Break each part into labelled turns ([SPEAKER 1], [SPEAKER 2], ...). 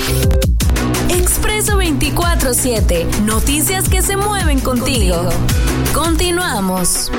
[SPEAKER 1] Expreso 24/7. Noticias que se mueven contigo. Continuamos.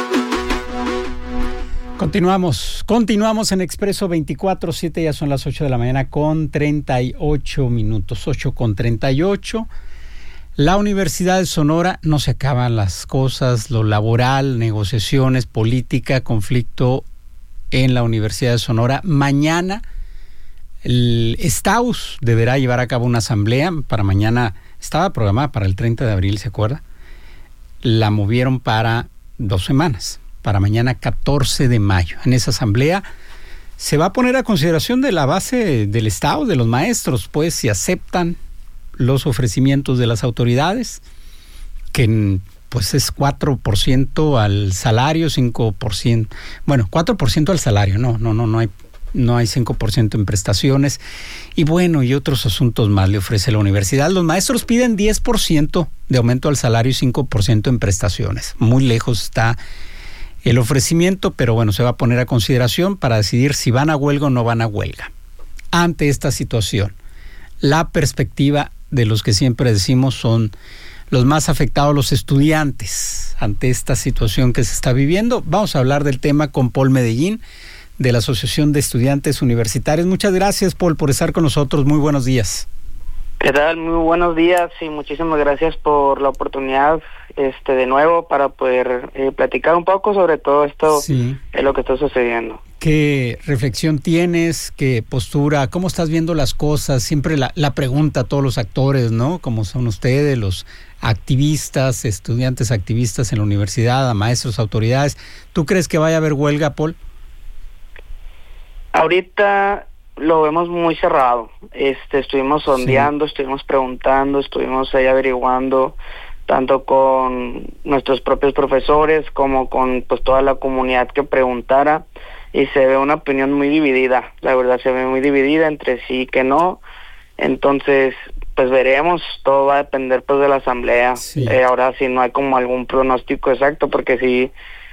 [SPEAKER 2] Continuamos en Expreso 24/7, ya son las 8 de la mañana con 38 minutos, 8:38. La Universidad de Sonora, no se acaban las cosas, lo laboral, negociaciones, política, conflicto en la Universidad de Sonora. Mañana el STAUS deberá llevar a cabo una asamblea para mañana, estaba programada para el 30 de abril, ¿se acuerda? La movieron para 2 semanas. Para mañana 14 de mayo. En esa asamblea se va a poner a consideración de la base del Estado, de los maestros, pues si aceptan los ofrecimientos de las autoridades, que pues es 4% al salario, 5%, bueno, 4% al salario, no hay 5% en prestaciones, y bueno, y otros asuntos más le ofrece la universidad. Los maestros piden 10% de aumento al salario y 5% en prestaciones. Muy lejos está el ofrecimiento, pero bueno, se va a poner a consideración para decidir si van a huelga o no van a huelga. Ante esta situación, la perspectiva de los que siempre decimos son los más afectados, los estudiantes, ante esta situación que se está viviendo. Vamos a hablar del tema con Paul Medellín, de la Asociación de Estudiantes Universitarios. Muchas gracias, Paul, por estar con nosotros. Muy buenos días.
[SPEAKER 3] ¿Qué tal? Muy buenos días y muchísimas gracias por la oportunidad de nuevo para poder platicar un poco sobre todo esto,
[SPEAKER 2] sí,
[SPEAKER 3] de lo que está sucediendo.
[SPEAKER 2] ¿Qué reflexión tienes? ¿Qué postura? ¿Cómo estás viendo las cosas? Siempre la pregunta a todos los actores, ¿no? Como son ustedes, los activistas, estudiantes activistas en la universidad, a maestros, autoridades. ¿Tú crees que vaya a haber huelga, Paul?
[SPEAKER 3] Ahorita lo vemos muy cerrado. Estuvimos sondeando, estuvimos preguntando, estuvimos ahí averiguando, tanto con nuestros propios profesores como con pues toda la comunidad que preguntara, y se ve una opinión muy dividida. La verdad se ve muy dividida entre sí y que no. Entonces, pues veremos, todo va a depender pues de la asamblea.
[SPEAKER 2] Sí.
[SPEAKER 3] Ahora sí no hay como algún pronóstico exacto, porque sí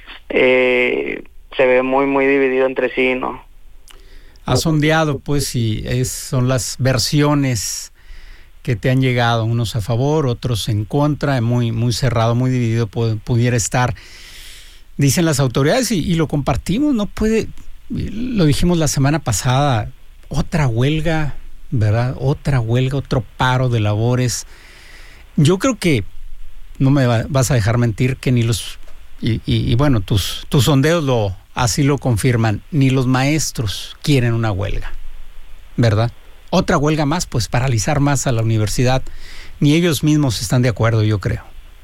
[SPEAKER 3] se ve muy muy dividido entre sí, ¿no?
[SPEAKER 2] Ha sondeado, pues, si son las versiones que te han llegado, unos a favor, otros en contra, muy muy cerrado, muy dividido pudiera estar. Dicen las autoridades y lo compartimos, no puede, lo dijimos la semana pasada, otra huelga, ¿verdad? Otra huelga, otro paro de labores. Yo creo que, no me vas a dejar mentir, que ni los, y bueno, tus sondeos así lo confirman, ni los maestros quieren una huelga, ¿verdad? Otra huelga más, pues paralizar más a la universidad. Ni ellos mismos están de acuerdo, yo creo.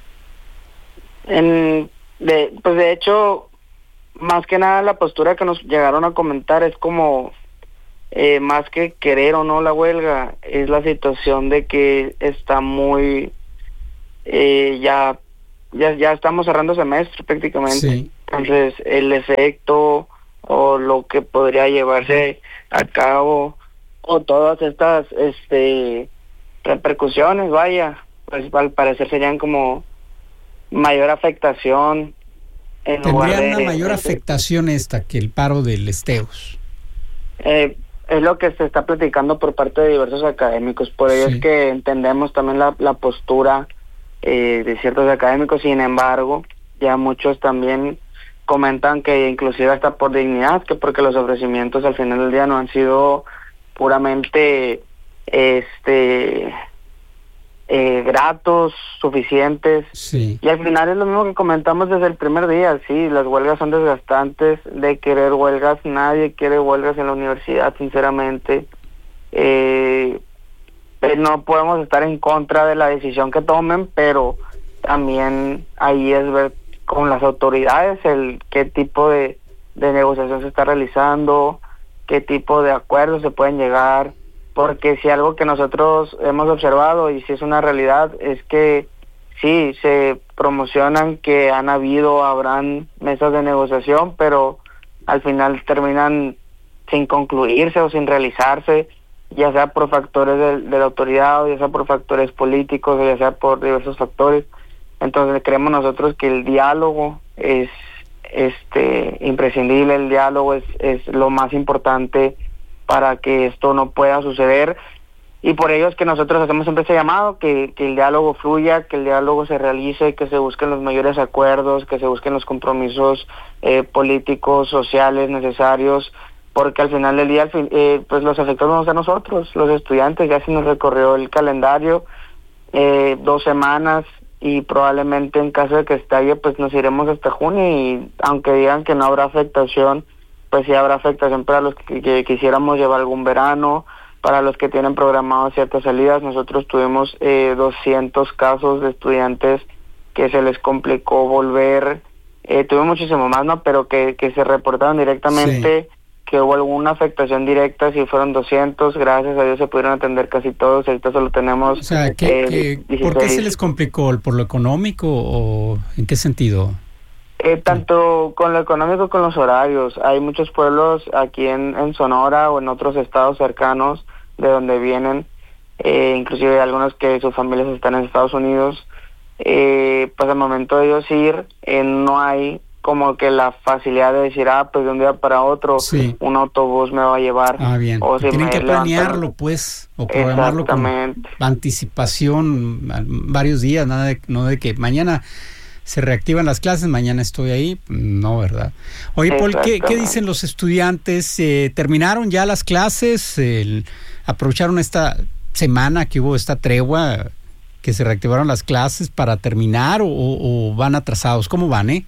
[SPEAKER 3] Pues de hecho, más que nada la postura que nos llegaron a comentar es como, más que querer o no la huelga, es la situación de que está muy, ya estamos cerrando semestre prácticamente.
[SPEAKER 2] Sí.
[SPEAKER 3] Entonces el efecto o lo que podría llevarse a cabo o todas estas repercusiones, vaya, pues al parecer serían como mayor afectación en lugar de...
[SPEAKER 2] Tendría una mayor afectación esta que el paro del STEUS.
[SPEAKER 3] Es lo que se está platicando por parte de diversos académicos, por ello es que entendemos también la postura de ciertos académicos. Sin embargo, ya muchos también comentan que inclusive hasta por dignidad, que porque los ofrecimientos al final del día no han sido puramente gratos, suficientes.
[SPEAKER 2] Sí.
[SPEAKER 3] Y al final es lo mismo que comentamos desde el primer día. Sí, las huelgas son desgastantes. De querer huelgas, nadie quiere huelgas en la universidad, sinceramente. No podemos estar en contra de la decisión que tomen, pero también ahí es ver con las autoridades qué tipo de negociación se está realizando, qué tipo de acuerdos se pueden llegar, porque si algo que nosotros hemos observado y si es una realidad es que sí, se promocionan que habrán mesas de negociación, pero al final terminan sin concluirse o sin realizarse, ya sea por factores de la autoridad, o ya sea por factores políticos, o ya sea por diversos factores. Entonces creemos nosotros que el diálogo es imprescindible, el diálogo es lo más importante para que esto no pueda suceder. y por ello es que nosotros hacemos siempre ese llamado, que el diálogo fluya, que el diálogo se realice, que se busquen los mayores acuerdos, que se busquen los compromisos políticos, sociales necesarios, porque al final del día pues los afectados vamos a nosotros, los estudiantes. Ya se nos recorrió el calendario, 2 semanas, y probablemente en caso de que estalle pues nos iremos hasta junio, y aunque digan que no habrá afectación, pues sí habrá afectación para los que quisiéramos llevar algún verano, para los que tienen programadas ciertas salidas. Nosotros tuvimos 200 casos de estudiantes que se les complicó volver, tuvimos muchísimo más, ¿no? Pero que se reportaron directamente, sí, que hubo alguna afectación directa. Si fueron 200, gracias a Dios se pudieron atender casi todos. Ahorita solo tenemos...
[SPEAKER 2] O sea, ¿por qué se les complicó? ¿Por lo económico o en qué sentido?
[SPEAKER 3] Tanto con lo económico, con los horarios. Hay muchos pueblos aquí en Sonora o en otros estados cercanos de donde vienen, inclusive algunos que sus familias están en Estados Unidos. Pues al momento de ellos ir, no hay como que la facilidad de decir, pues de un día para otro, sí, un autobús me va a llevar.
[SPEAKER 2] Bien. O si tienen que planearlo, pues, o programarlo con anticipación, varios días, no de que mañana se reactivan las clases, mañana estoy ahí, no, ¿verdad? Oye, Paul, ¿qué dicen los estudiantes? ¿Terminaron ya las clases? ¿Aprovecharon esta semana que hubo esta tregua, que se reactivaron las clases para terminar o van atrasados? ¿Cómo van,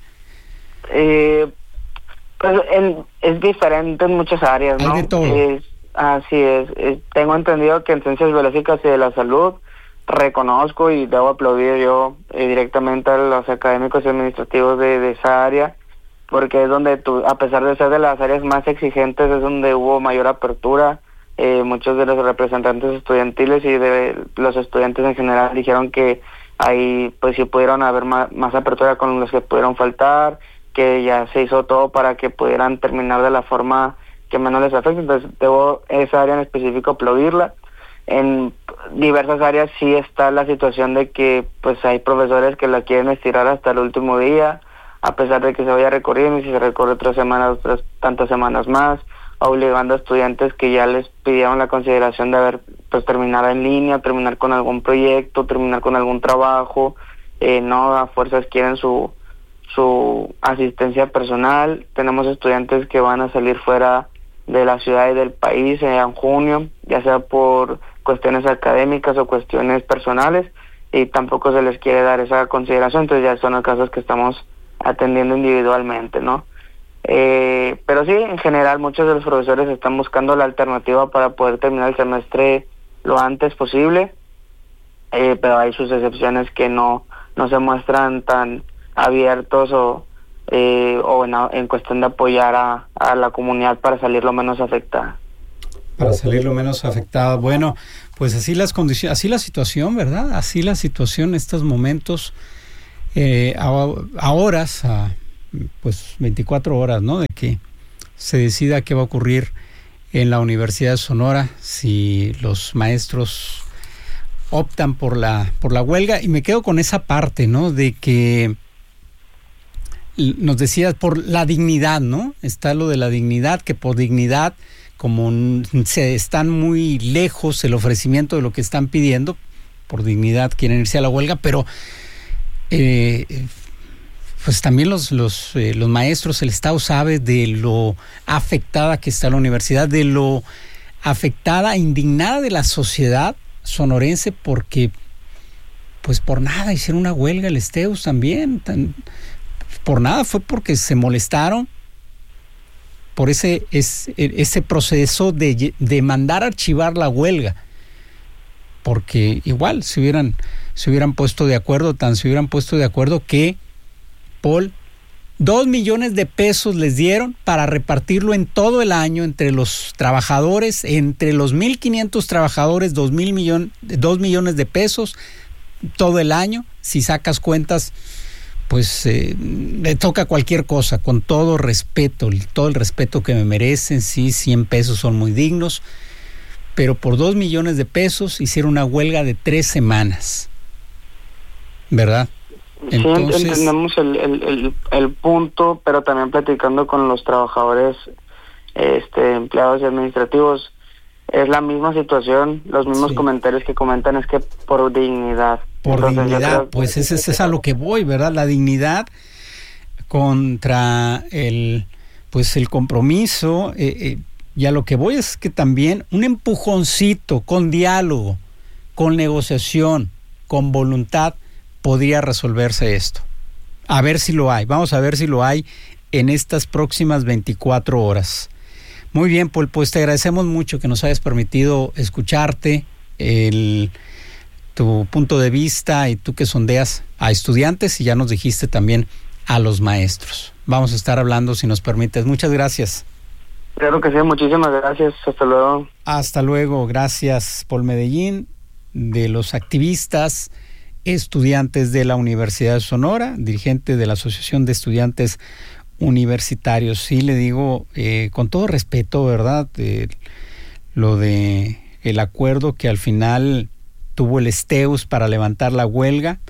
[SPEAKER 3] Pues es diferente en muchas áreas, ¿no?
[SPEAKER 2] Hay de todo.
[SPEAKER 3] Así es. Tengo entendido que en Ciencias Biológicas y de la Salud reconozco y debo aplaudir yo directamente a los académicos y administrativos de esa área, porque es donde a pesar de ser de las áreas más exigentes, es donde hubo mayor apertura. Muchos de los representantes estudiantiles y de los estudiantes en general dijeron que ahí pues sí pudieron haber más apertura con los que pudieron faltar, que ya se hizo todo para que pudieran terminar de la forma que menos les afecte. Entonces debo esa área en específico aplaudirla. En diversas áreas sí está la situación de que pues hay profesores que la quieren estirar hasta el último día, a pesar de que se vaya recorriendo, y si se recorre 3 semanas, tantas semanas más, obligando a estudiantes que ya les pidieron la consideración de haber pues terminar en línea, terminar con algún proyecto, terminar con algún trabajo, no a fuerzas quieren su asistencia personal. Tenemos estudiantes que van a salir fuera de la ciudad y del país en junio, ya sea por cuestiones académicas o cuestiones personales, y tampoco se les quiere dar esa consideración. Entonces ya son los casos que estamos atendiendo individualmente, ¿no? Pero sí, en general muchos de los profesores están buscando la alternativa para poder terminar el semestre lo antes posible, pero hay sus excepciones que no se muestran tan abiertos o en cuestión de apoyar a la comunidad para salir lo menos afectada.
[SPEAKER 2] Para salir lo menos afectada. Bueno, pues así las condiciones, así la situación, ¿verdad? Así la situación en estos momentos, a horas, pues 24 horas, ¿no? De que se decida qué va a ocurrir en la Universidad de Sonora, si los maestros optan por la huelga. Y me quedo con esa parte, ¿no? De que nos decías por la dignidad, ¿no? Está lo de la dignidad, que por dignidad, como se están muy lejos el ofrecimiento de lo que están pidiendo, por dignidad quieren irse a la huelga, pero pues también los maestros, el Estado sabe de lo afectada que está la universidad, de lo afectada, indignada de la sociedad sonorense, porque pues por nada hicieron una huelga el STEUS también, por nada, fue porque se molestaron por ese proceso de mandar a archivar la huelga, porque igual se hubieran puesto de acuerdo, se hubieran puesto de acuerdo que, Paul, 2 millones de pesos les dieron para repartirlo en todo el año entre los trabajadores, entre los 1,500 trabajadores, 2 millones de pesos todo el año. Si sacas cuentas, pues le toca cualquier cosa, con todo el respeto que me merecen. Sí, 100 pesos son muy dignos, pero por 2 millones de pesos hicieron una huelga de 3 semanas, ¿verdad?
[SPEAKER 3] Entonces, sí, entendemos el punto, pero también platicando con los trabajadores, empleados y administrativos, es la misma situación, los mismos comentarios que comentan es que por dignidad.
[SPEAKER 2] Por dignidad, pues ese es a lo que voy, ¿verdad? La dignidad contra el compromiso, y a lo que voy es que también un empujoncito con diálogo, con negociación, con voluntad, podría resolverse esto. A ver si lo hay, vamos a ver si lo hay en estas próximas 24 horas. Muy bien, Paul, pues te agradecemos mucho que nos hayas permitido escucharte, tu punto de vista, y tú que sondeas a estudiantes y ya nos dijiste también a los maestros. Vamos a estar hablando si nos permites. Muchas gracias.
[SPEAKER 3] Claro que sí, muchísimas gracias. Hasta luego. Hasta
[SPEAKER 2] luego. Gracias, Paul Medellín, de los activistas estudiantes de la Universidad de Sonora, dirigente de la Asociación de Estudiantes Universitarios. Sí, le digo con todo respeto, ¿verdad? Lo de el acuerdo que al final tuvo el STEUS para levantar la huelga.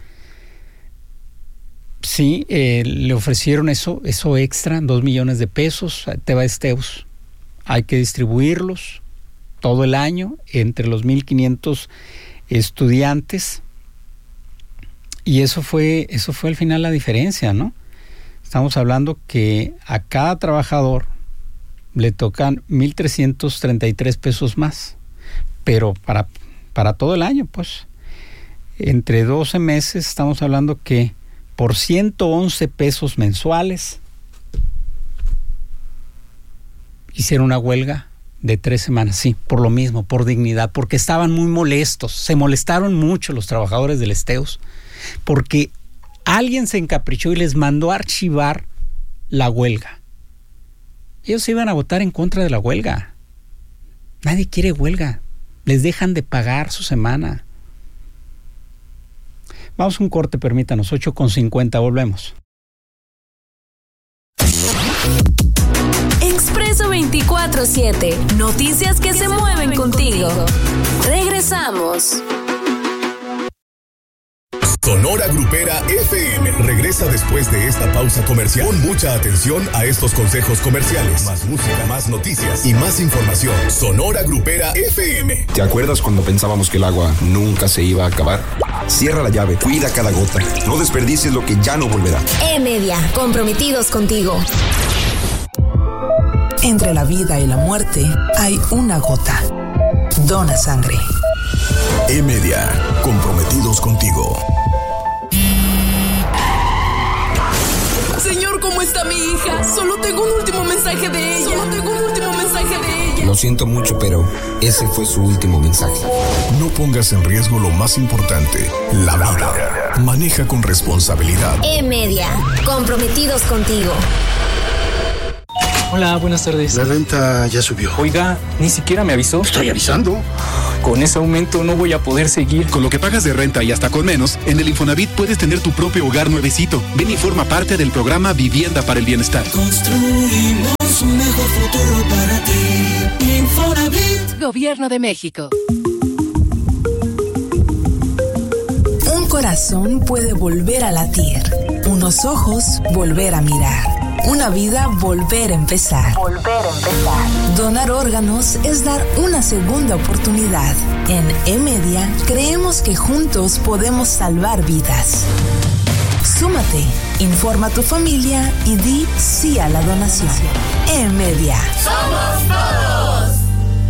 [SPEAKER 2] Sí, le ofrecieron eso extra, 2 millones de pesos, te va STEUS. Hay que distribuirlos todo el año entre los 1,500 estudiantes. Y eso fue al final la diferencia, ¿no? Estamos hablando que a cada trabajador le tocan 1,333 pesos más, pero para todo el año, pues. Entre 12 meses estamos hablando que por 111 pesos mensuales hicieron una huelga de 3 semanas, sí, por lo mismo, por dignidad, porque estaban muy molestos, se molestaron mucho los trabajadores del STEUS, porque alguien se encaprichó y les mandó a archivar la huelga. Ellos iban a votar en contra de la huelga. Nadie quiere huelga, les dejan de pagar su semana. Vamos a un corte, permítanos, 8:50, volvemos.
[SPEAKER 1] Expreso 24/7, noticias que se mueven contigo. Regresamos.
[SPEAKER 4] Sonora Grupera FM regresa después de esta pausa comercial. Pon mucha atención a estos consejos comerciales. Más música, más noticias y más información. Sonora Grupera FM.
[SPEAKER 5] ¿Te acuerdas cuando pensábamos que el agua nunca se iba a acabar? Cierra la llave, cuida cada gota. No desperdicies lo que ya no volverá.
[SPEAKER 1] E-Media, comprometidos contigo.
[SPEAKER 6] Entre la vida y la muerte hay una gota. Dona sangre.
[SPEAKER 4] E-Media, comprometidos contigo.
[SPEAKER 7] Señor, ¿cómo está mi hija? Solo tengo un último mensaje de ella.
[SPEAKER 5] Lo siento mucho, pero ese fue su último mensaje.
[SPEAKER 4] No pongas en riesgo lo más importante, la vida. Maneja con responsabilidad.
[SPEAKER 1] E-Media, comprometidos contigo.
[SPEAKER 8] Hola, buenas tardes.
[SPEAKER 9] La renta ya subió.
[SPEAKER 8] Oiga, ni siquiera me avisó.
[SPEAKER 9] Estoy avisando.
[SPEAKER 8] Con ese aumento no voy a poder seguir.
[SPEAKER 10] Con lo que pagas de renta y hasta con menos, en el Infonavit puedes tener tu propio hogar nuevecito. Ven y forma parte del programa Vivienda para el Bienestar.
[SPEAKER 11] Construimos un mejor futuro para ti. Infonavit.
[SPEAKER 12] Gobierno de México.
[SPEAKER 6] Un corazón puede volver a latir. Unos ojos volver a mirar. Una vida volver a empezar. Donar órganos es dar una segunda oportunidad. En E-Media creemos que juntos podemos salvar vidas. Súmate, informa a tu familia y di sí a la donación. E-Media.
[SPEAKER 11] ¡Somos todos!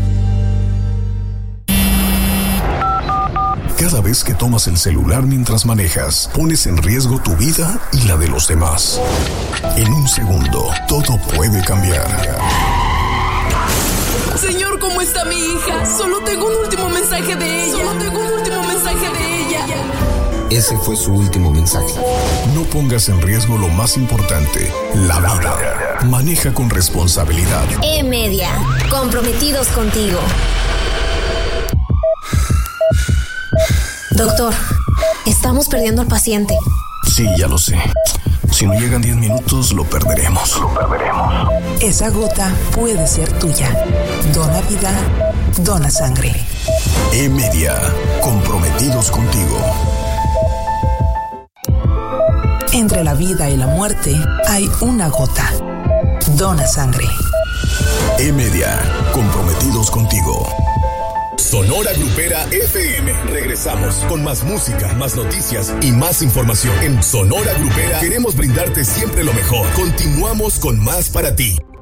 [SPEAKER 4] Cada vez que tomas el celular mientras manejas, pones en riesgo tu vida y la de los demás. En un segundo, todo puede cambiar.
[SPEAKER 7] Señor, ¿cómo está mi hija? Solo tengo un último mensaje de ella.
[SPEAKER 5] Ese fue su último mensaje.
[SPEAKER 4] No pongas en riesgo lo más importante, la vida. Maneja con responsabilidad.
[SPEAKER 1] E-Media, comprometidos contigo. Doctor, estamos perdiendo al paciente.
[SPEAKER 9] Sí, ya lo sé. Si no llegan 10 minutos, lo perderemos.
[SPEAKER 6] Esa gota puede ser tuya. Dona vida, dona sangre.
[SPEAKER 4] E-Media, comprometidos contigo.
[SPEAKER 6] Entre la vida y la muerte hay una gota. Dona sangre.
[SPEAKER 4] E-Media, comprometidos contigo. Sonora Grupera FM. Regresamos con más música, más noticias y más información. En Sonora Grupera queremos brindarte siempre lo mejor. Continuamos con más para ti.